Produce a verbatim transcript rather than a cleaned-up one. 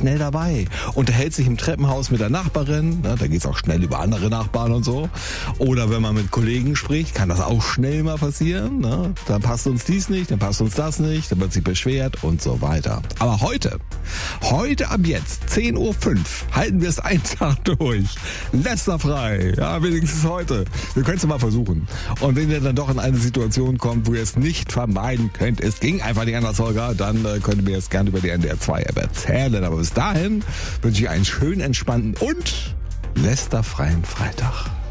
schnell dabei. Unterhält sich im Treppenhaus mit der Nachbarin, ne, da geht's auch schnell über andere Nachbarn und so. Oder wenn man mit Kollegen spricht, kann das auch schnell mal passieren. Ne? Dann passt uns dies nicht, dann passt uns das nicht, dann wird sich beschwert und so weiter. Aber heute, heute ab jetzt, zehn Uhr fünf, halten wir es einen Tag durch. Lästerfrei, ja, wenigstens heute. Wir können es mal versuchen. Und wenn ihr dann doch in eine Situation kommt, wo ihr es nicht vermeiden könnt, es ging einfach nicht anders, Holger, dann äh, könnt ihr mir jetzt gerne über die N D R zwei App erzählen. Aber bis dahin wünsche ich einen schönen, entspannten und lästerfreien Freitag.